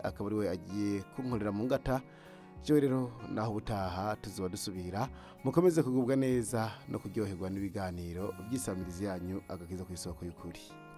akaba ari we agiye kunkorera mu ngata. Jewe rero naho ubutaha tuzoba dusubira, mukomeze kugubwa neza no kuryoherwa n'ibiganiro by'isamirizi yanyu agakiza ku isoko y'ukuri.